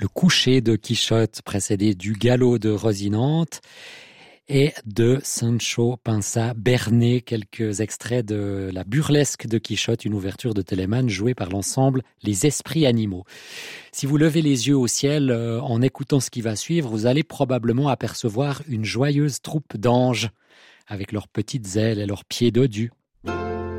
Le coucher de Quichotte, précédé du galop de Rosinante, et de Sancho Panza Bernet, quelques extraits de la burlesque de Quichotte, une ouverture de Telemann jouée par l'ensemble Les Esprits Animaux. Si vous levez les yeux au ciel en écoutant ce qui va suivre, vous allez probablement apercevoir une joyeuse troupe d'anges avec leurs petites ailes et leurs pieds dodus.